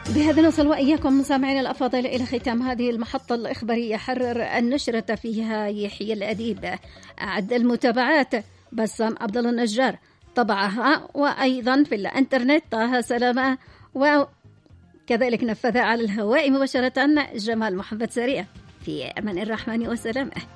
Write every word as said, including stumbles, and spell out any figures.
بهذا نوصل وإياكم مستمعينا الأفاضل إلى ختام هذه المحطة الإخبارية حرر النشرة فيها يحيى الأديب، أعد المتابعات بسام عبد الله النجار، طبعها وأيضا في الإنترنت طه سلامة، وكذلك نفذ على الهواء مباشرة جمال محمد سريع. في أمان الرحمن وسلامه.